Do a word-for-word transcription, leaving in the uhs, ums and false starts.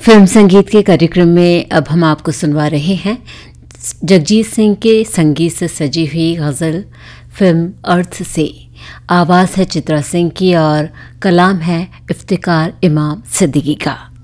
Film संगीत के कार्यक्रम में अब हम आपको सुनवा रहे हैं जगजीत सिंह के संगीत से सजी हुई गज़ल फिल्म अर्थ से। आवाज़ है चित्रा सिंह की और कलाम है इफ्तिकार इमाम सिद्दीकी का।